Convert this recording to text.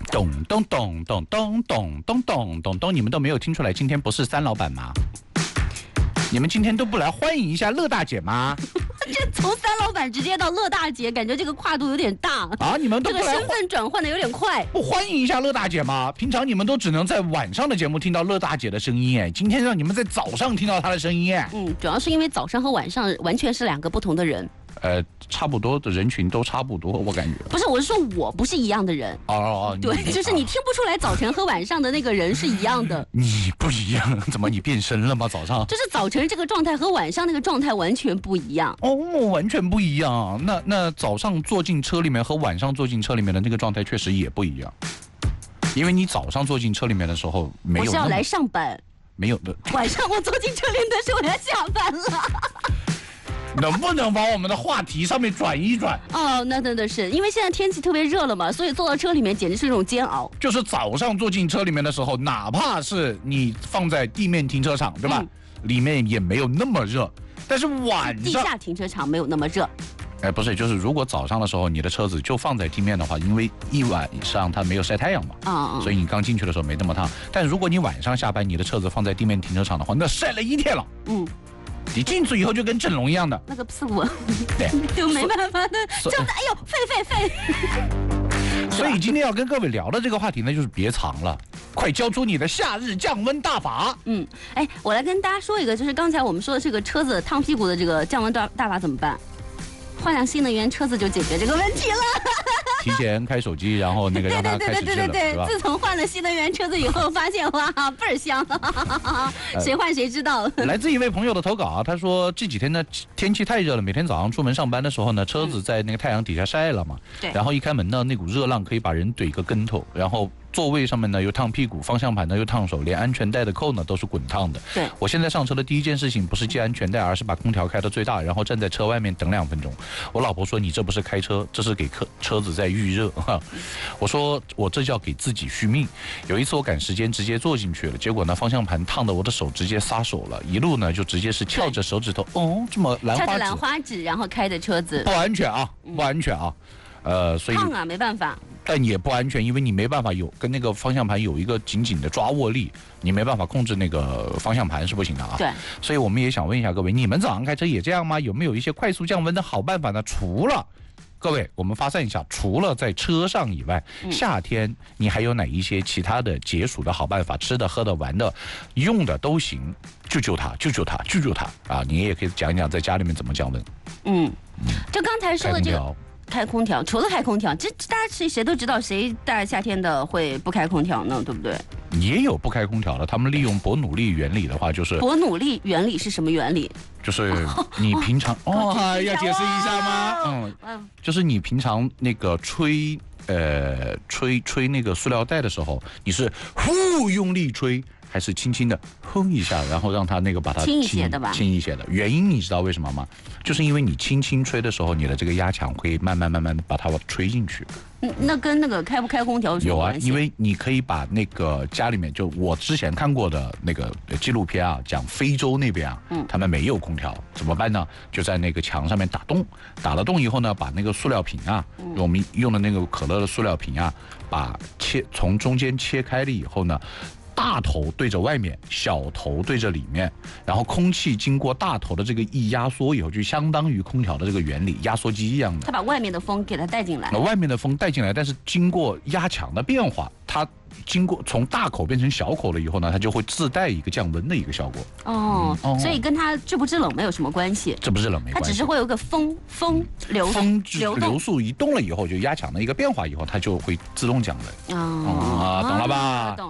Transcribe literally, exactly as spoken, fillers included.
咚咚咚咚咚咚咚咚咚咚，你们都没有听出来今天不是三老板吗？你们今天都不来欢迎一下乐大姐吗？ 这从三老板直接到乐大姐，感觉这个跨度有点大啊！你们都不来， 这个身份转换的有点快， 不欢迎一下乐大姐吗？平常你们都只能在晚上的节目听到乐大姐的声音，哎，今天让你们在早上听到她的声音，哎， 嗯，主要是因为早上和晚上完全是两个不同的人。 呃，差不多的人群都差不多，我感觉。 不是，我是说我不是一样的人。 哦哦哦， 对，就是你听不出来早晨和晚上的那个人是一样的。 你不一样，怎么你变身了吗？早上？ 就是早晨这个状态和晚上那个状态完全不一样。 哦，完全不一样。那那早上坐进车里面和晚上坐进车里面的那个状态确实也不一样，因为你早上坐进车里面的时候没有， 我是要来上班， 没有的。 晚上我坐进车里面的时候我要下班了。 能不能把我们的话题上面转一转？ 哦，那真的是，因为现在天气特别热了嘛，所以坐到车里面简直是一种煎熬。 就是早上坐进车里面的时候，哪怕是你放在地面停车场，对吧？嗯、里面也没有那么热，但是晚上地下停车场没有那么热。 哎，不是，就是如果早上的时候你的车子就放在地面的话，因为一晚上它没有晒太阳嘛，啊、嗯，所以你刚进去的时候没那么烫。但如果你晚上下班，你的车子放在地面停车场的话，那晒了一天了。嗯。你进去以后就跟整容一样的， 那个屁股，对，就没办法的，就哎呦，废废废。 所以今天要跟各位聊的这个话题呢，就是别藏了，快交出你的夏日降温大法。 嗯，哎，我来跟大家说一个，就是刚才我们说的这个车子烫屁股的这个降温大大法怎么办？换辆新能源车子就解决这个问题了。 提前开手机，然后那个让它开始制冷， 对对对对对对。自从换了新能源车子以后，发现哇倍儿香，谁换谁知道。 来自一位朋友的投稿啊，他说这几天呢天气太热了，每天早上出门上班的时候呢，车子在那个太阳底下晒了嘛，对、嗯，然后一开门呢，那股热浪可以把人怼个跟头，然后座位上面呢又烫屁股，方向盘呢又烫手，连安全带的扣呢都是滚烫的。对，我现在上车的第一件事情不是系安全带，而是把空调开到最大，然后站在车外面等两分钟。我老婆说你这不是开车，这是给车车子在预热。我说我这叫给自己续命。有一次我赶时间直接坐进去了，结果呢方向盘烫的我的手直接撒手了，一路呢就直接是翘着手指头，哦，这么兰花指， 翘着兰花指，然后开的车子， 不安全啊，不安全啊。呃，所以烫啊，没办法。 但也不安全，因为你没办法有跟那个方向盘有一个紧紧的抓握力，你没办法控制那个方向盘是不行的啊。对，所以我们也想问一下各位，你们早上开车也这样吗？有没有一些快速降温的好办法呢？除了各位，我们发散一下，除了在车上以外，嗯、夏天你还有哪一些其他的解暑的好办法？吃的、喝的、玩的、用的都行，救救它，救救它，救救它啊！你也可以讲一讲在家里面怎么降温。 嗯，就刚才说的这个。开空调，除了开空调，这大家谁谁都知道，谁大夏天的会不开空调呢？对不对？ 也有不开空调的，他们利用伯努利原理的话，就是伯努利原理是什么原理？ 就是你平常哦，哦要解释一下吗？嗯，嗯就是你平常那个吹呃吹吹那个塑料袋的时候，你是呼用力吹，还是轻轻的哼一下，然后让它那个把它轻一些的吧？ 轻一些的。原因你知道为什么吗？就是因为你轻轻吹的时候，你的这个压强会慢慢慢慢的把它吹进去。 嗯，那跟那个开不开空调有什么关系？ 有啊，因为你可以把那个家里面，就我之前看过的那个纪录片啊，讲非洲那边啊，嗯，他们没有空调，怎么办呢？就在那个墙上面打洞，打了洞以后呢，把那个塑料瓶啊，嗯、我们用的那个可乐的塑料瓶啊，把切从中间切开了以后呢。大头对着外面，小头对着里面，然后空气经过大头的这个一压缩以后，就相当于空调的这个原理，压缩机一样的。 它把外面的风给它带进来。 外面的风带进来，但是经过压强的变化，它经过从大口变成小口了以后呢，它就会自带一个降温的一个效果。 哦，嗯、所以跟它制不制冷没有什么关系。 制不制冷没关系， 它只是会有个风风流风流流速移动了以后，就压强的一个变化以后，它就会自动降温。哦、嗯、啊，懂了吧？懂。